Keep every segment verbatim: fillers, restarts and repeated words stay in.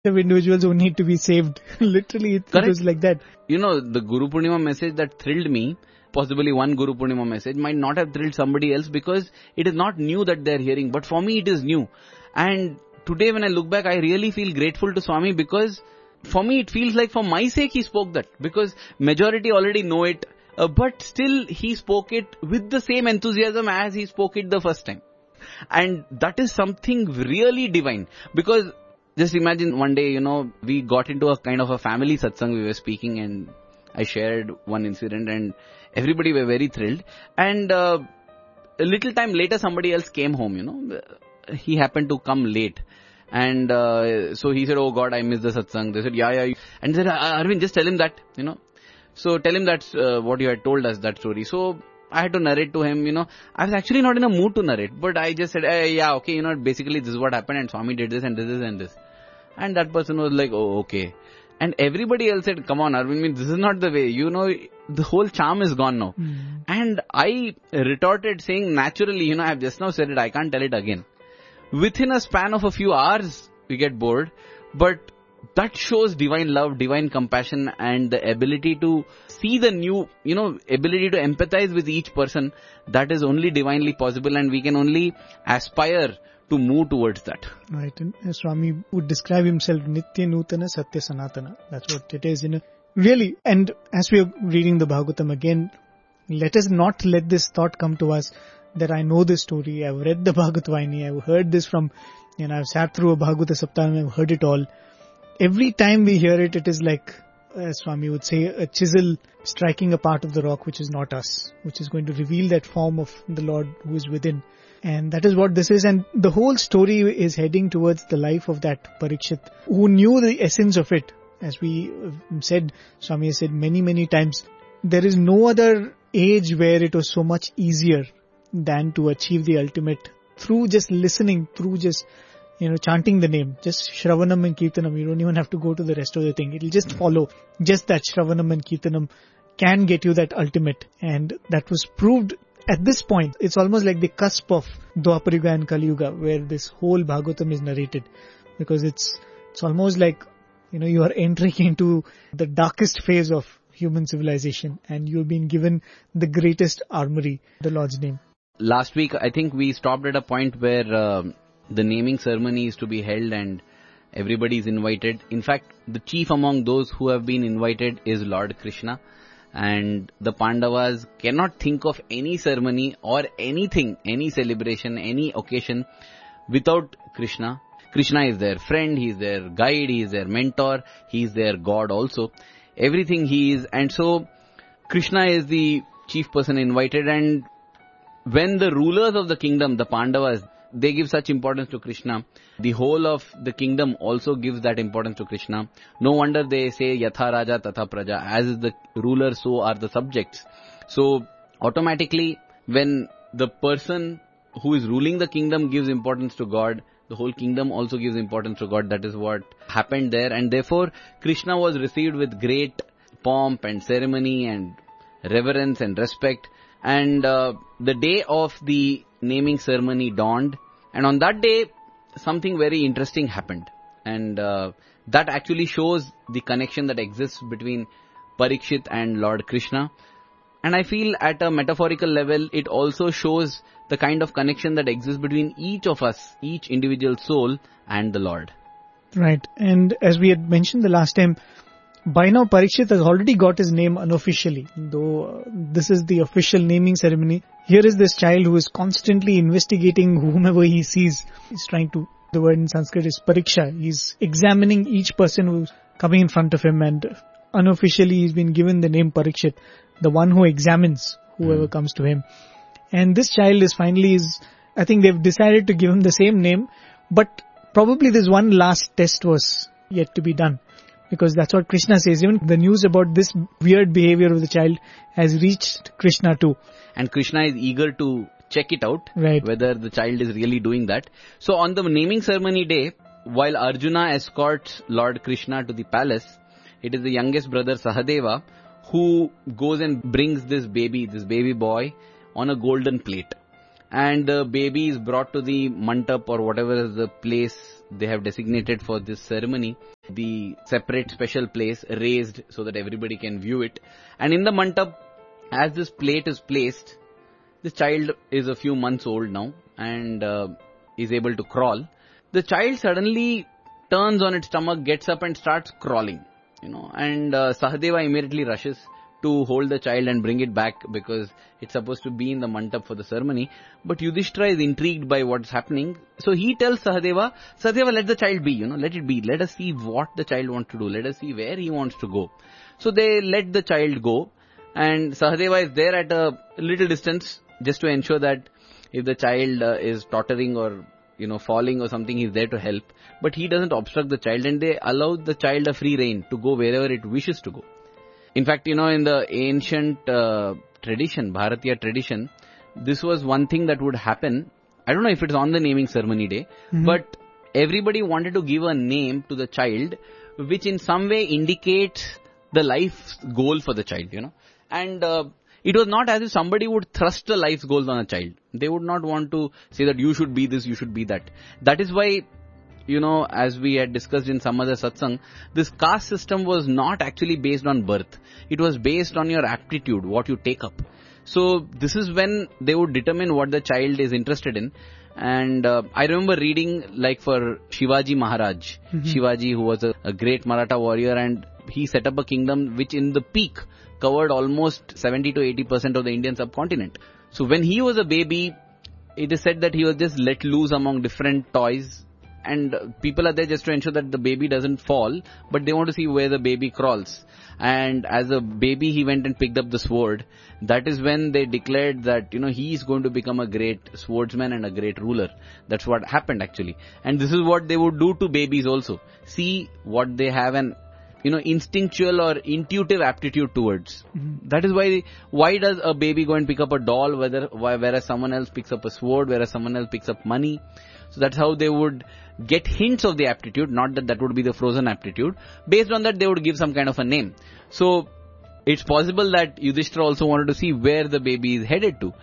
of individuals who need to be saved. Literally, it, it was like that. You know, the Guru Purnima message that thrilled me, possibly one Guru Purnima message, might not have thrilled somebody else because it is not new that they are hearing. But for me, it is new. And today when I look back, I really feel grateful to Swami because for me, it feels like for my sake, he spoke that. Because majority already know it. Uh, but still, he spoke it with the same enthusiasm as he spoke it the first time. And that is something really divine. Because just imagine one day, you know, we got into a kind of a family satsang, we were speaking and I shared one incident and everybody were very thrilled. And uh, a little time later, somebody else came home, you know. He happened to come late. And uh, so he said, oh God, I missed the satsang. They said, yeah, yeah. And they said, Arvind, just tell him that, you know. So tell him that's uh, what you had told us, that story. So I had to narrate to him, you know. I was actually not in a mood to narrate, but I just said, hey, yeah, okay, you know, basically this is what happened and Swami did this and this, this and this. And that person was like, oh, okay. And everybody else said, come on, Arvind, I mean, this is not the way. You know, the whole charm is gone now. Mm. And I retorted saying, naturally, you know, I have just now said it, I can't tell it again. Within a span of a few hours, we get bored. But that shows divine love, divine compassion and the ability to see the new, you know, ability to empathize with each person. That is only divinely possible and we can only aspire to move towards that. Right. And Swami would describe himself Nitya Nutana Satya Sanatana. That's what it is. You know. Really. And as we are reading the Bhagavatam again, let us not let this thought come to us that I know this story. I've read the Bhagavat-Vayani. I've heard this from, you know, I've sat through a Bhagavata Saptaham. I've heard it all. Every time we hear it, it is like, as Swami would say, a chisel striking a part of the rock which is not us, which is going to reveal that form of the Lord who is within. And that is what this is. And the whole story is heading towards the life of that Parikshit, who knew the essence of it. As we said, Swami has said many, many times, there is no other age where it was so much easier than to achieve the ultimate through just listening, through just, you know, chanting the name, just Shravanam and Kirtanam. You don't even have to go to the rest of the thing. It'll just follow. Just that Shravanam and Kirtanam can get you that ultimate. And that was proved at this point. It's almost like the cusp of Dwapara and Kali Yuga, where this whole Bhagavatam is narrated. Because it's, it's almost like, you know, you are entering into the darkest phase of human civilization and you've been given the greatest armory, the Lord's name. Last week, I think we stopped at a point where uh, the naming ceremony is to be held and everybody is invited. In fact, the chief among those who have been invited is Lord Krishna. And the Pandavas cannot think of any ceremony or anything, any celebration, any occasion without Krishna. Krishna is their friend, he is their guide, he is their mentor, he is their God also. Everything he is. And so, Krishna is the chief person invited, and when the rulers of the kingdom, the Pandavas, they give such importance to Krishna, the whole of the kingdom also gives that importance to Krishna. No wonder they say Yatha Raja Tatha Praja, as is the ruler, so are the subjects. So automatically when the person who is ruling the kingdom gives importance to God, the whole kingdom also gives importance to God. That is what happened there, and therefore Krishna was received with great pomp and ceremony and reverence and respect. And uh, the day of the naming ceremony dawned, and on that day something very interesting happened, and uh, that actually shows the connection that exists between Parikshit and Lord Krishna. And I feel at a metaphorical level it also shows the kind of connection that exists between each of us, each individual soul and the Lord. Right. And as we had mentioned the last time, by now Parikshit has already got his name unofficially, though uh, this is the official naming ceremony. Here is this child who is constantly investigating whomever he sees. He's trying to, the word in Sanskrit is pariksha. He's examining each person who's coming in front of him, and unofficially he's been given the name Parikshit, the one who examines whoever mm. comes to him. And this child is finally, is, I think they've decided to give him the same name, but probably this one last test was yet to be done. Because that's what Krishna says. Even the news about this weird behavior of the child has reached Krishna too. And Krishna is eager to check it out, right, whether the child is really doing that. So on the naming ceremony day, while Arjuna escorts Lord Krishna to the palace, it is the youngest brother Sahadeva who goes and brings this baby, this baby boy, on a golden plate. And the baby is brought to the mantap or whatever is the place they have designated for this ceremony the separate special place raised so that everybody can view it. And in the mandap, as this plate is placed, the child is a few months old now and uh, is able to crawl. The child suddenly turns on its stomach, gets up and starts crawling, you know, and uh, Sahadeva immediately rushes to hold the child and bring it back because it's supposed to be in the mandap for the ceremony. But Yudhishthira is intrigued by what's happening. So he tells Sahadeva, Sahadeva, let the child be, you know, let it be. Let us see what the child wants to do. Let us see where he wants to go. So they let the child go and Sahadeva is there at a little distance just to ensure that if the child uh, is tottering or, you know, falling or something, he's there to help. But he doesn't obstruct the child and they allow the child a free rein to go wherever it wishes to go. In fact, you know, in the ancient uh, tradition, Bharatiya tradition, this was one thing that would happen. I don't know if it's on the naming ceremony day, mm-hmm. but everybody wanted to give a name to the child which in some way indicates the life goal for the child, you know. And uh, it was not as if somebody would thrust the life goals on a child. They would not want to say that you should be this, you should be that. That is why, you know, as we had discussed in some other satsang, this caste system was not actually based on birth. It was based on your aptitude, what you take up. So this is when they would determine what the child is interested in. And uh, I remember reading like for Shivaji Maharaj, mm-hmm. Shivaji who was a, a great Maratha warrior and he set up a kingdom which in the peak covered almost seventy to eighty percent of the Indian subcontinent. So when he was a baby, it is said that he was just let loose among different toys. And people are there just to ensure that the baby doesn't fall, but they want to see where the baby crawls. And as a baby, he went and picked up the sword. That is when they declared that, you know, he is going to become a great swordsman and a great ruler. That's what happened actually. And this is what they would do to babies also. See what they have an, you know, instinctual or intuitive aptitude towards. Mm-hmm. That is why, why does a baby go and pick up a doll, whether, whereas someone else picks up a sword, whereas someone else picks up money. So that's how they would get hints of the aptitude, not that that would be the frozen aptitude. Based on that, they would give some kind of a name. So it's possible that Yudhishthira also wanted to see where the baby is headed to.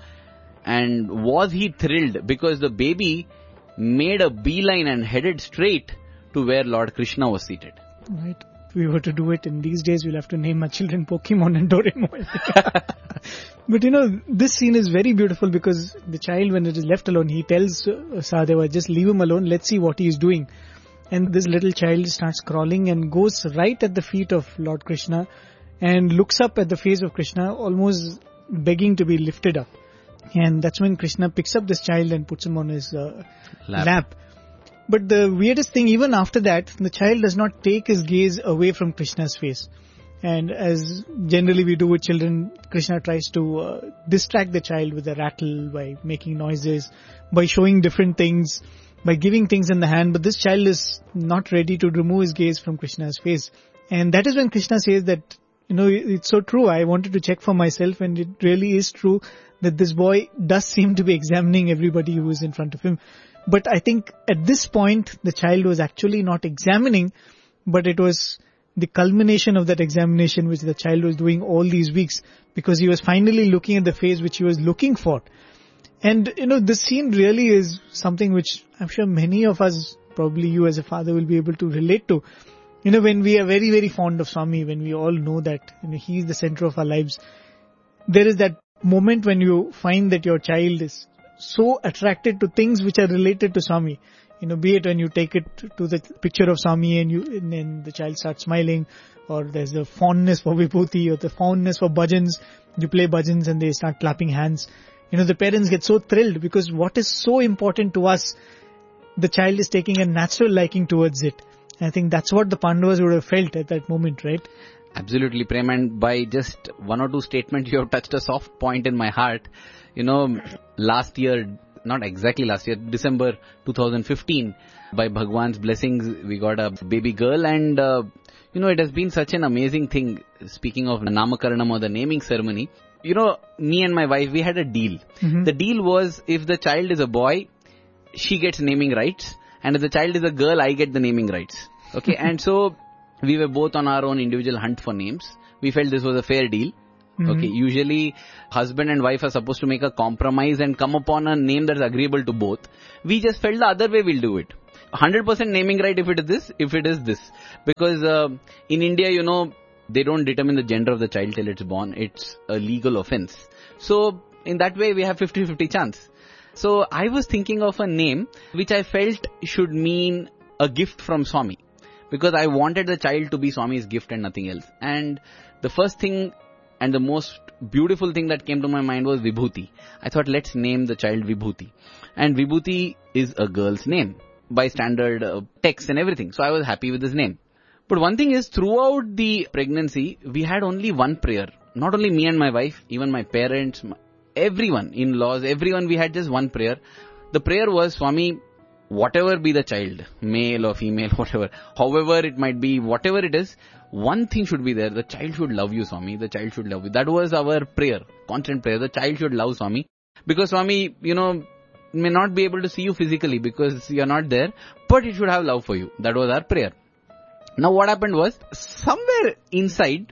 And was he thrilled because the baby made a beeline and headed straight to where Lord Krishna was seated. Right. If we were to do it in these days, we'll have to name our children Pokemon and Doraemon. But you know, this scene is very beautiful because the child, when it is left alone, he tells uh, Sahadeva, just leave him alone, let's see what he is doing. And this little child starts crawling and goes right at the feet of Lord Krishna and looks up at the face of Krishna, almost begging to be lifted up. And that's when Krishna picks up this child and puts him on his uh, lap. lap. But the weirdest thing, even after that, the child does not take his gaze away from Krishna's face. And as generally we do with children, Krishna tries to uh, distract the child with a rattle by making noises, by showing different things, by giving things in the hand. But this child is not ready to remove his gaze from Krishna's face. And that is when Krishna says that, you know, it's so true. I wanted to check for myself, and it really is true that this boy does seem to be examining everybody who is in front of him. But I think at this point, the child was actually not examining, but it was the culmination of that examination which the child was doing all these weeks, because he was finally looking at the face which he was looking for. And, you know, this scene really is something which I'm sure many of us, probably you as a father, will be able to relate to. You know, when we are very, very fond of Swami, when we all know that, you know, he is the center of our lives, there is that moment when you find that your child is so attracted to things which are related to Swami. You know, be it when you take it to the picture of Swami and you, and then the child starts smiling, or there's a fondness for Vibhuti, or the fondness for bhajans. You play bhajans and they start clapping hands. You know, the parents get so thrilled because what is so important to us, the child is taking a natural liking towards it. I think that's what the Pandavas would have felt at that moment, right? Absolutely, Prem. And by just one or two statements, you have touched a soft point in my heart. You know, last year, not exactly last year, December two thousand fifteen, by Bhagwan's blessings, we got a baby girl. And, uh, you know, it has been such an amazing thing. Speaking of Namakaranam or the naming ceremony, you know, me and my wife, we had a deal. Mm-hmm. The deal was, if the child is a boy, she gets naming rights. And if the child is a girl, I get the naming rights. Okay, and so we were both on our own individual hunt for names. We felt this was a fair deal. Mm-hmm. Okay, usually husband and wife are supposed to make a compromise and come upon a name that's agreeable to both. We just felt the other way we'll do it. one hundred percent naming right if it is this, if it is this. Because uh, in India, you know, they don't determine the gender of the child till it's born. It's a legal offense. So in that way, we have fifty fifty chance. So I was thinking of a name which I felt should mean a gift from Swami. Because I wanted the child to be Swami's gift and nothing else. And the first thing and the most beautiful thing that came to my mind was Vibhuti. I thought, let's name the child Vibhuti. And Vibhuti is a girl's name by standard uh, text and everything. So I was happy with his name. But one thing is, throughout the pregnancy, we had only one prayer. Not only me and my wife, even my parents, my, everyone, in-laws, everyone, we had just one prayer. The prayer was, Swami, whatever be the child, male or female, whatever, however it might be, whatever it is, one thing should be there. The child should love you, Swami. The child should love you. That was our prayer, constant prayer. The child should love Swami. Because Swami, you know, may not be able to see you physically because you're not there, but it should have love for you. That was our prayer. Now what happened was, somewhere inside,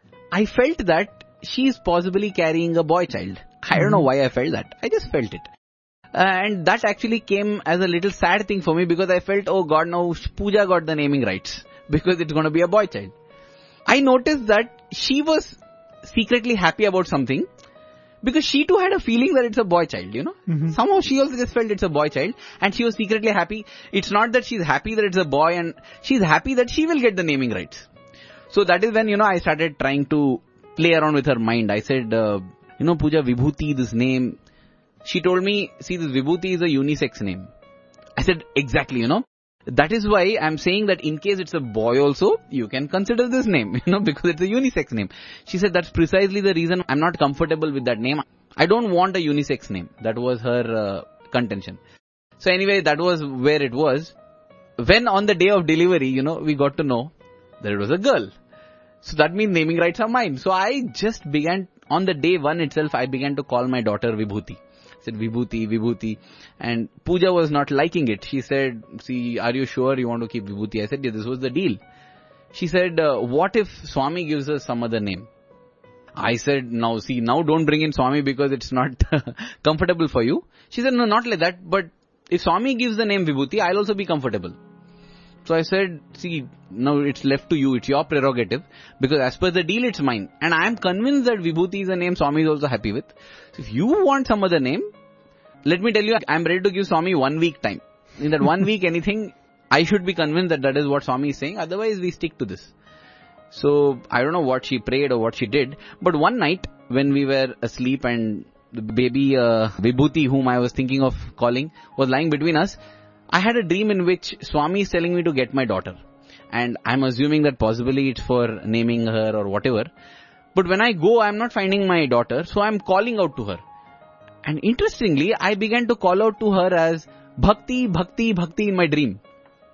I felt that she is possibly carrying a boy child. I don't know why I felt that. I just felt it. Uh, and that actually came as a little sad thing for me because I felt, oh God, now Pooja got the naming rights because it's going to be a boy child. I noticed that she was secretly happy about something because she too had a feeling that it's a boy child, you know. Mm-hmm. Somehow she also just felt it's a boy child and she was secretly happy. It's not that she's happy that it's a boy, and she's happy that she will get the naming rights. So that is when, you know, I started trying to play around with her mind. I said, uh, you know, Pooja, Vibhuti, this name. She told me, see, this Vibhuti is a unisex name. I said, exactly, you know. That is why I'm saying that in case it's a boy also, you can consider this name, you know, because it's a unisex name. She said that's precisely the reason I'm not comfortable with that name. I don't want a unisex name. That was her uh, contention. So anyway, that was where it was. When on the day of delivery, you know, we got to know that it was a girl. So that means naming rights are mine. So I just began, on the day one itself, I began to call my daughter Vibhuti. I said, Vibhuti, Vibhuti. And Pooja was not liking it. She said, see, are you sure you want to keep Vibhuti? I said, yeah, this was the deal. She said, uh, what if Swami gives us some other name? I said, now see, now don't bring in Swami because it's not comfortable for you. She said, no, not like that. But if Swami gives the name Vibhuti, I'll also be comfortable. So I said, see, now it's left to you. It's your prerogative. Because as per the deal, it's mine. And I am convinced that Vibhuti is a name Swami is also happy with. So if you want some other name, let me tell you, I am ready to give Swami one week time. In that one week, anything, I should be convinced that that is what Swami is saying. Otherwise, we stick to this. So I don't know what she prayed or what she did. But one night, when we were asleep and the baby uh, Vibhuti, whom I was thinking of calling, was lying between us, I had a dream in which Swami is telling me to get my daughter. And I'm assuming that possibly it's for naming her or whatever. But when I go, I'm not finding my daughter, so I'm calling out to her. And interestingly, I began to call out to her as Bhakti, Bhakti, Bhakti in my dream.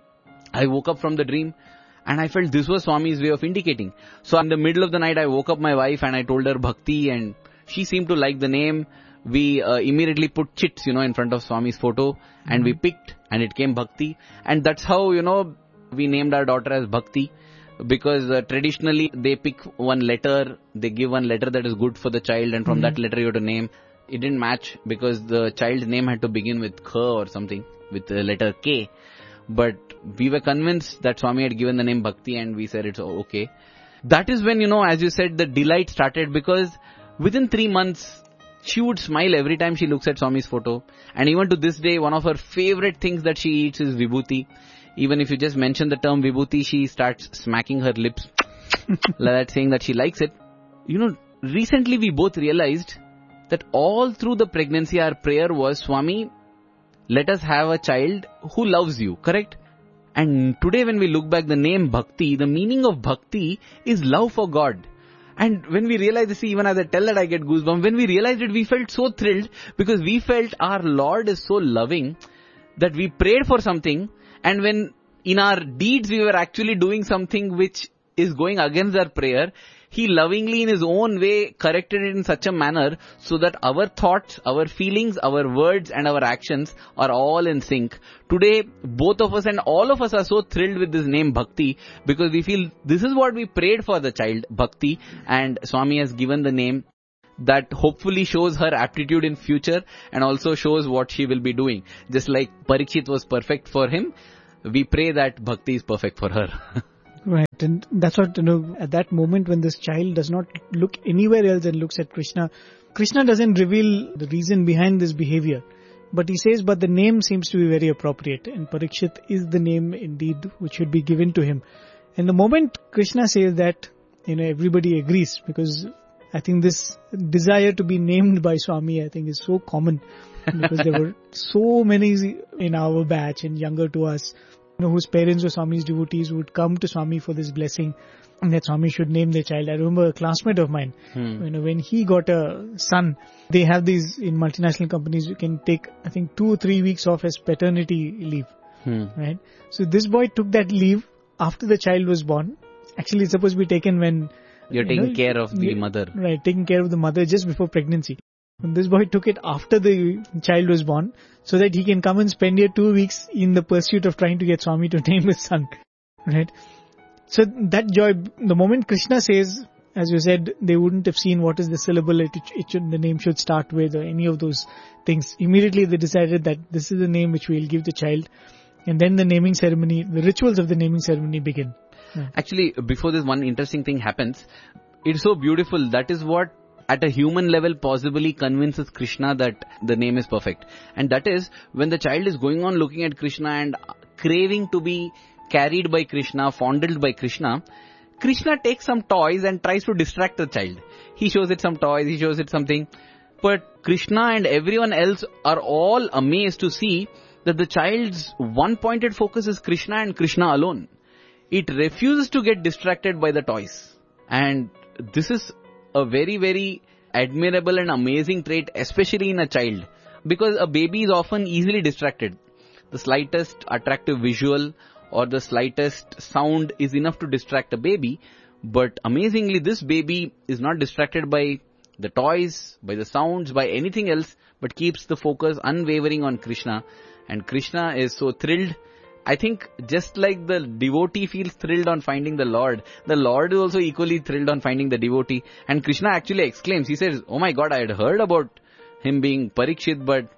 I woke up from the dream and I felt this was Swami's way of indicating. So in the middle of the night, I woke up my wife and I told her Bhakti, and she seemed to like the name. We uh, immediately put chits, you know, in front of Swami's photo, and we picked, and it came Bhakti. And that's how, you know, we named our daughter as Bhakti. Because uh, traditionally, they pick one letter, they give one letter that is good for the child, and from mm-hmm. that letter you have to name. It didn't match because the child's name had to begin with K or something, with the letter K. But we were convinced that Swami had given the name Bhakti, and we said it's okay. That is when, you know, as you said, the delight started, because within three months, she would smile every time she looks at Swami's photo. And even to this day, one of her favorite things that she eats is Vibhuti. Even if you just mention the term Vibhuti, she starts smacking her lips, like that, saying that she likes it. You know, recently we both realized that all through the pregnancy, our prayer was, Swami, let us have a child who loves you, correct? And today when we look back, the name Bhakti, the meaning of Bhakti is love for God. And when we realized this, even as I tell that I get goosebumps, when we realized it, we felt so thrilled because we felt our Lord is so loving that we prayed for something, and when in our deeds we were actually doing something which is going against our prayer, He lovingly in His own way corrected it in such a manner so that our thoughts, our feelings, our words and our actions are all in sync. Today, both of us and all of us are so thrilled with this name Bhakti because we feel this is what we prayed for the child, Bhakti, and Swami has given the name that hopefully shows her aptitude in future and also shows what she will be doing. Just like Parikshit was perfect for him, we pray that bhakti is perfect for her. Right, and that's what, you know, at that moment when this child does not look anywhere else and looks at Krishna, Krishna doesn't reveal the reason behind this behavior. But he says, but the name seems to be very appropriate, and Parikshit is the name indeed which should be given to him. And the moment Krishna says that, you know, everybody agrees, because I think this desire to be named by Swami, I think, is so common, because there were so many in our batch and younger to us, you know, whose parents were Swami's devotees, who would come to Swami for this blessing, and that Swami should name their child. I remember a classmate of mine, hmm. you know, when he got a son, they have these in multinational companies, you can take, I think, two or three weeks off as paternity leave, hmm. right? So this boy took that leave after the child was born. Actually, it's supposed to be taken when you're you taking know, care of the mother. Right, taking care of the mother just before pregnancy. And this boy took it after the child was born, so that he can come and spend here two weeks in the pursuit of trying to get Swami to name his son. Right? So that joy, the moment Krishna says, as you said, they wouldn't have seen what is the syllable it, it should, the name should start with, or any of those things. Immediately they decided that this is the name which we'll give the child. And then the naming ceremony, the rituals of the naming ceremony begin. Yeah. Actually, before this, one interesting thing happens. It's so beautiful. That is what, at a human level, possibly convinces Krishna that the name is perfect. And that is, when the child is going on looking at Krishna and craving to be carried by Krishna, fondled by Krishna, Krishna takes some toys and tries to distract the child. He shows it some toys, he shows it something. But Krishna and everyone else are all amazed to see that the child's one-pointed focus is Krishna and Krishna alone. It refuses to get distracted by the toys. And this is a very, very admirable and amazing trait, especially in a child. Because a baby is often easily distracted. The slightest attractive visual or the slightest sound is enough to distract a baby. But amazingly, this baby is not distracted by the toys, by the sounds, by anything else, but keeps the focus unwavering on Krishna. And Krishna is so thrilled. I think just like the devotee feels thrilled on finding the Lord, the Lord is also equally thrilled on finding the devotee. And Krishna actually exclaims, he says, oh my God, I had heard about him being Parikshit, but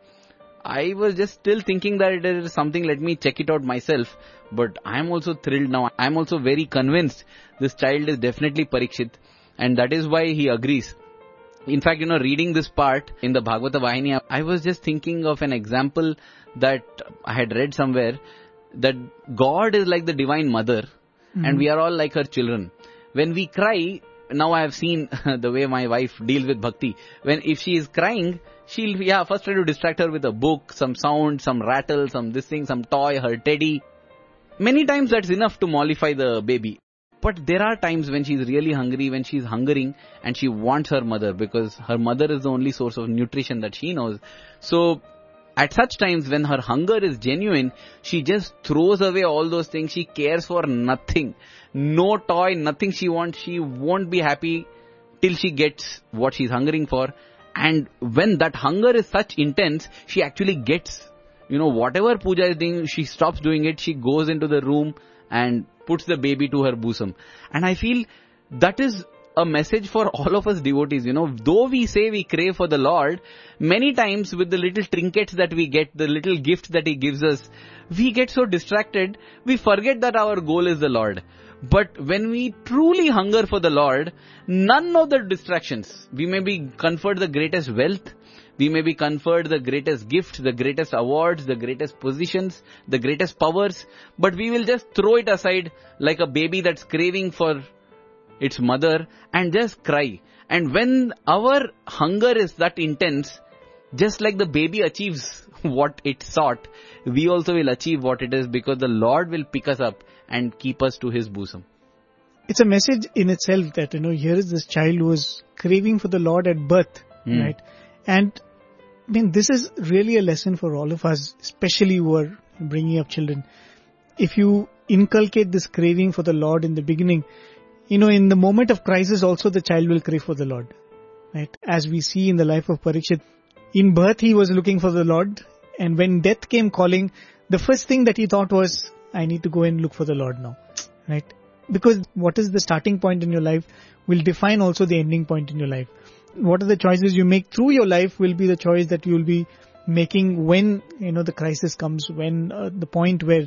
I was just still thinking that it is something, let me check it out myself. But I am also thrilled now. I am also very convinced this child is definitely Parikshit. And that is why he agrees. In fact, you know, reading this part in the Bhagavata Vahini, I was just thinking of an example that I had read somewhere, that God is like the Divine Mother, mm-hmm. and we are all like her children. When we cry, now I have seen the way my wife deals with bhakti. When if she is crying, she'll yeah first try to distract her with a book, some sound, some rattle, some this thing, some toy, her teddy. Many times that's enough to mollify the baby. But there are times when she's really hungry, when she's hungering and she wants her mother, because her mother is the only source of nutrition that she knows. So at such times when her hunger is genuine, she just throws away all those things. She cares for nothing. No toy, nothing she wants. She won't be happy till she gets what she's hungering for. And when that hunger is such intense, she actually gets, you know, whatever puja is doing, she stops doing it. She goes into the room and puts the baby to her bosom. And I feel that is a message for all of us devotees. You know, though we say we crave for the Lord, many times with the little trinkets that we get, the little gifts that He gives us, we get so distracted, we forget that our goal is the Lord. But when we truly hunger for the Lord, none of the distractions, we may be conferred the greatest wealth, we may be conferred the greatest gift, the greatest awards, the greatest positions, the greatest powers, but we will just throw it aside like a baby that's craving for its mother and just cry. And when our hunger is that intense, just like the baby achieves what it sought, we also will achieve what it is, because the Lord will pick us up and keep us to His bosom. It's a message in itself that, you know, here is this child who was craving for the Lord at birth, mm. right? And I mean, this is really a lesson for all of us, especially who are bringing up children. If you inculcate this craving for the Lord in the beginning, you know, in the moment of crisis also the child will crave for the Lord, right? As we see in the life of Parikshit, in birth he was looking for the Lord, and when death came calling, the first thing that he thought was, I need to go and look for the Lord now, right? Because what is the starting point in your life will define also the ending point in your life. What are the choices you make through your life will be the choice that you will be making when, you know, the crisis comes, when uh, the point where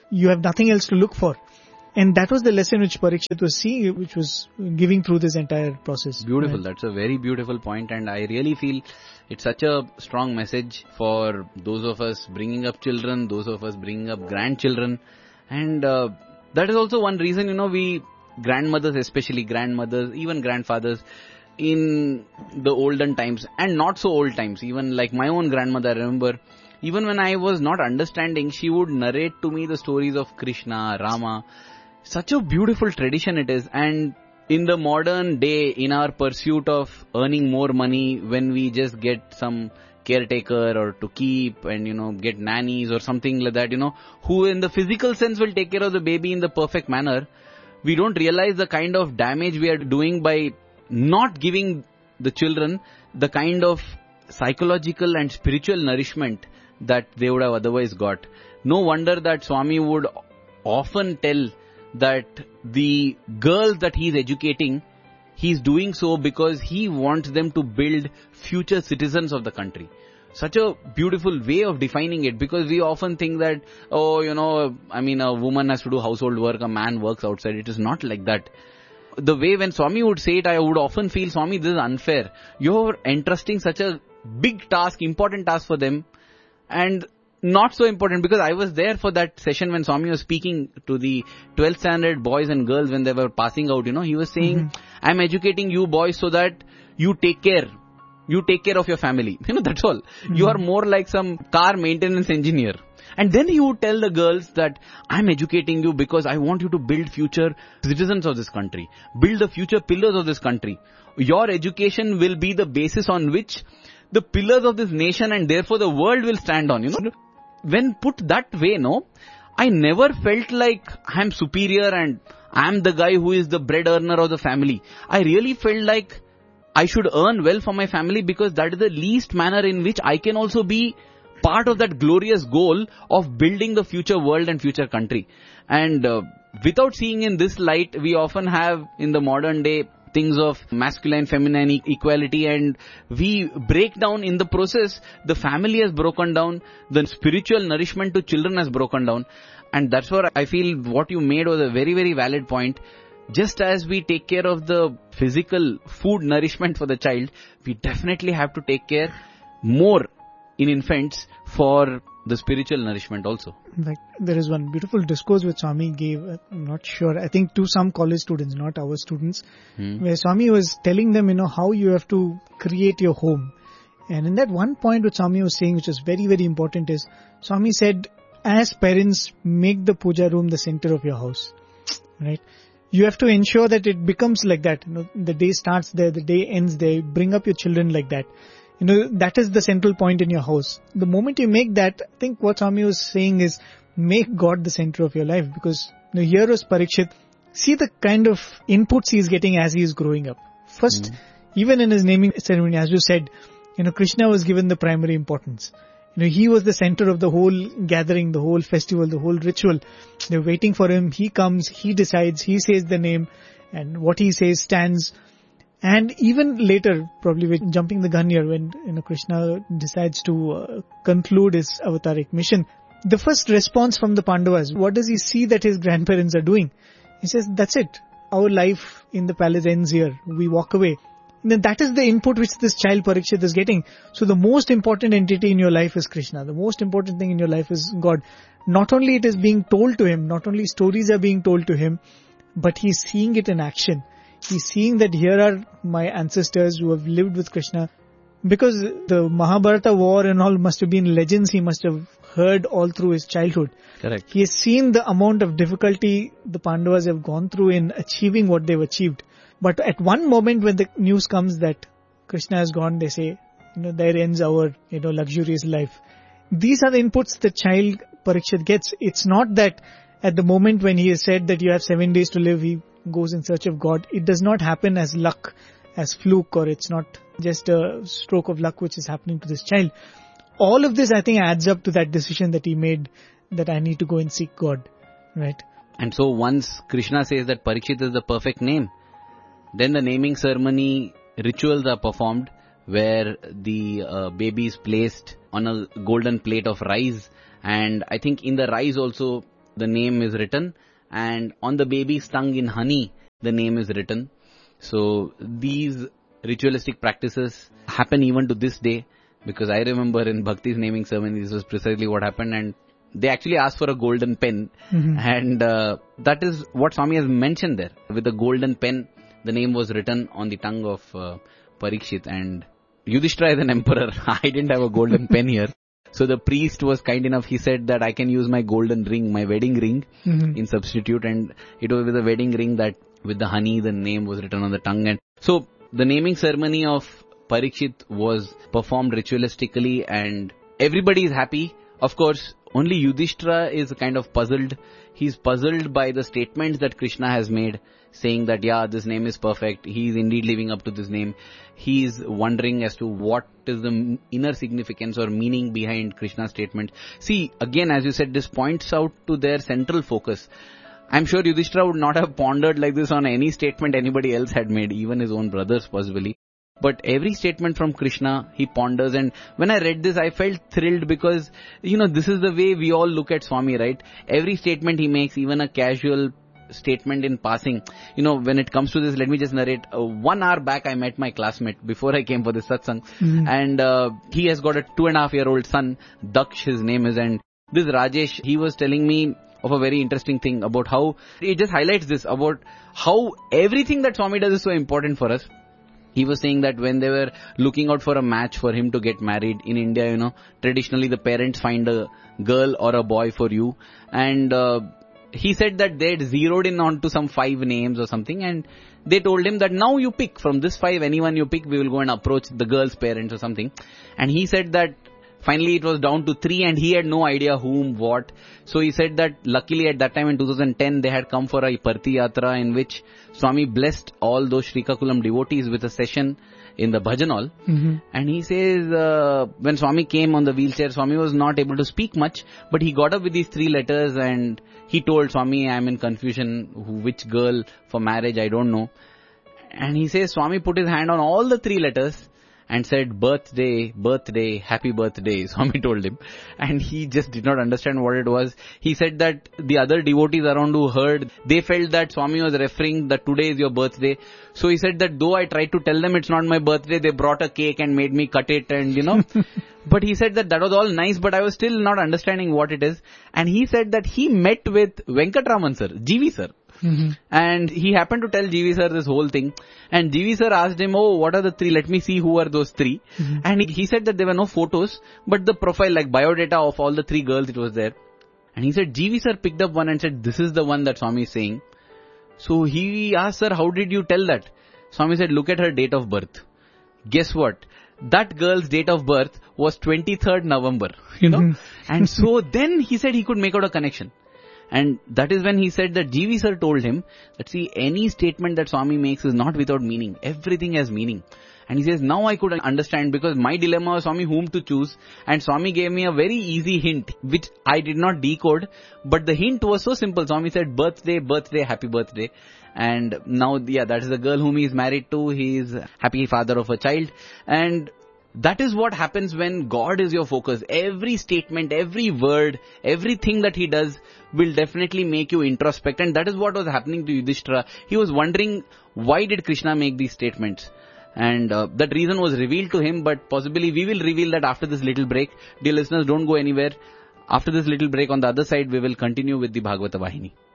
you have nothing else to look for. And that was the lesson which Parikshit was seeing, which was giving through this entire process. Beautiful. Right. That's a very beautiful point, and I really feel it's such a strong message for those of us bringing up children, those of us bringing up grandchildren. And uh, that is also one reason, you know, we grandmothers, especially grandmothers, even grandfathers, in the olden times and not so old times, even like my own grandmother, I remember, even when I was not understanding, she would narrate to me the stories of Krishna, Rama. Such a beautiful tradition it is. And in the modern day, in our pursuit of earning more money, when we just get some caretaker or to keep and, you know, get nannies or something like that, you know, who in the physical sense will take care of the baby in the perfect manner, we don't realize the kind of damage we are doing by not giving the children the kind of psychological and spiritual nourishment that they would have otherwise got. No wonder that Swami would often tell that the girls that he is educating, he is doing so because he wants them to build future citizens of the country. Such a beautiful way of defining it, because we often think that, oh, you know, I mean, a woman has to do household work, a man works outside. It is not like that. The way when Swami would say it, I would often feel, Swami, this is unfair. You're entrusting such a big task, important task for them, and not so important, because I was there for that session when Swami was speaking to the twelfth standard boys and girls when they were passing out, you know, he was saying, mm-hmm. I'm educating you boys so that you take care. You take care of your family. You know, that's all. Mm-hmm. You are more like some car maintenance engineer. And then he would tell the girls that I'm educating you because I want you to build future citizens of this country. Build the future pillars of this country. Your education will be the basis on which the pillars of this nation and therefore the world will stand on. You know, when put that way, no, I never felt like I'm superior and I'm the guy who is the bread earner of the family. I really felt like I should earn well for my family, because that is the least manner in which I can also be part of that glorious goal of building the future world and future country. And uh, without seeing in this light, we often have in the modern day things of masculine, feminine e- equality, and we break down in the process. The family has broken down, the spiritual nourishment to children has broken down. And that's where I feel what you made was a very, very valid point. Just as we take care of the physical food nourishment for the child, we definitely have to take care more in infants for the spiritual nourishment also. Like, there is one beautiful discourse which Swami gave, I'm not sure, I think to some college students, not our students, hmm. where Swami was telling them, you know, how you have to create your home. And in that one point which Swami was saying, which is very, very important, is Swami said, as parents, make the puja room the center of your house. Right? You have to ensure that it becomes like that. You know, the day starts there, the day ends there. Bring up your children like that. You know, that is the central point in your house. The moment you make that, I think what Swami was saying is, make God the center of your life. Because, you know, here was Parikshit. See the kind of inputs he is getting as he is growing up. First, mm. even in his naming ceremony, as you said, you know, Krishna was given the primary importance. You know, he was the center of the whole gathering, the whole festival, the whole ritual. They're waiting for him. He comes, he decides, he says the name, and what he says stands. And even later, probably we're jumping the gun here, when, you know, Krishna decides to uh, conclude his avataric mission, the first response from the Pandavas, what does he see that his grandparents are doing? He says, that's it. Our life in the palace ends here. We walk away. And then that is the input which this child Parikshit is getting. So the most important entity in your life is Krishna. The most important thing in your life is God. Not only it is being told to him, not only stories are being told to him, but he's seeing it in action. He's seeing that here are my ancestors who have lived with Krishna. Because the Mahabharata war and all must have been legends he must have heard all through his childhood. Correct. He has seen the amount of difficulty the Pandavas have gone through in achieving what they've achieved. But at one moment when the news comes that Krishna has gone, they say, you know, there ends our, you know, luxurious life. These are the inputs the child Parikshit gets. It's not that at the moment when he has said that you have seven days to live, he goes in search of God. It does not happen as luck, as fluke, or it's not just a stroke of luck which is happening to this child. All of this, I think, adds up to that decision that he made, that I need to go and seek God. Right? And so once Krishna says that Parikshit is the perfect name, then the naming ceremony rituals are performed, where the uh, baby is placed on a golden plate of rice. And I think in the rice also, the name is written, and on the baby's tongue in honey, the name is written. So these ritualistic practices happen even to this day, because I remember in Bhakti's naming ceremony, this was precisely what happened, and they actually asked for a golden pen, mm-hmm. and uh, that is what Swami has mentioned there. With the golden pen, the name was written on the tongue of uh, Parikshit, and Yudhishthira is an emperor. I didn't have a golden pen here. So the priest was kind enough, he said that I can use my golden ring, my wedding ring, mm-hmm. in substitute, and it was with a wedding ring that with the honey, the name was written on the tongue. And so the naming ceremony of Parikshit was performed ritualistically, and everybody is happy. Of course, only Yudhishthira is kind of puzzled. He's puzzled by the statements that Krishna has made, saying that, yeah, this name is perfect. He is indeed living up to this name. He is wondering as to what is the inner significance or meaning behind Krishna's statement. See, again, as you said, this points out to their central focus. I'm sure Yudhishthira would not have pondered like this on any statement anybody else had made, even his own brothers possibly. But every statement from Krishna, he ponders. And when I read this, I felt thrilled because, you know, this is the way we all look at Swami, right? Every statement he makes, even a casual statement in passing. You know, when it comes to this, let me just narrate. Uh, one hour back, I met my classmate before I came for this satsang. Mm-hmm. And uh, he has got a two and a half year old son, Daksh, his name is. And this Rajesh, he was telling me of a very interesting thing about how, it just highlights this, about how everything that Swami does is so important for us. He was saying that when they were looking out for a match for him to get married in India, you know, traditionally the parents find a girl or a boy for you. And uh, he said that they'd zeroed in onto some five names or something, and they told him that now you pick from this five, anyone you pick, we will go and approach the girl's parents or something. And he said that finally it was down to three, and he had no idea whom, what. So he said that luckily at that time in two thousand ten, they had come for a Parthi Yatra in which Swami blessed all those Srikakulam devotees with a session in the bhajan hall. Mm-hmm. And he says, uh, when Swami came on the wheelchair, Swami was not able to speak much, but he got up with these three letters and he told Swami, I am in confusion, which girl for marriage, I don't know. And he says, Swami put his hand on all the three letters and said, birthday, birthday, happy birthday, Swami told him. And he just did not understand what it was. He said that the other devotees around who heard, they felt that Swami was referring that today is your birthday. So he said that though I tried to tell them it's not my birthday, they brought a cake and made me cut it and, you know. But he said that that was all nice, but I was still not understanding what it is. And he said that he met with Venkatraman sir, G V sir. Mm-hmm. And he happened to tell G V sir this whole thing. And G V sir asked him, oh, what are the three? Let me see who are those three. Mm-hmm. And he, he said that there were no photos, but the profile, like biodata of all the three girls, it was there. And he said, G V sir picked up one and said, this is the one that Swami is saying. So he asked, sir, how did you tell that? Swami said, look at her date of birth. Guess what? That girl's date of birth was twenty-third November, you know. Mm-hmm. And so then he said he could make out a connection. And that is when he said that G V sir told him that, see, any statement that Swami makes is not without meaning. Everything has meaning. And he says, now I could understand, because my dilemma was, Swami, whom to choose. And Swami gave me a very easy hint, which I did not decode. But the hint was so simple. Swami said, birthday, birthday, happy birthday. And now, yeah, that is the girl whom he is married to. He is happy father of a child. And that is what happens when God is your focus. Every statement, every word, everything that he does will definitely make you introspect. And that is what was happening to Yudhishthira. He was wondering, why did Krishna make these statements? And uh, that reason was revealed to him, but possibly we will reveal that after this little break. Dear listeners, don't go anywhere. After this little break, on the other side, we will continue with the Bhagavata Vahini.